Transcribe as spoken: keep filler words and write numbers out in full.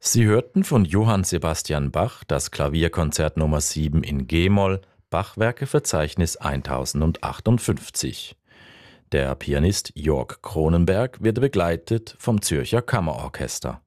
Sie hörten von Johann Sebastian Bach das Klavierkonzert Nummer sieben in G-Moll, Bachwerkeverzeichnis tausendachtundfünfzig. Der Pianist Jörg Cronenberg wird begleitet vom Zürcher Kammerorchester.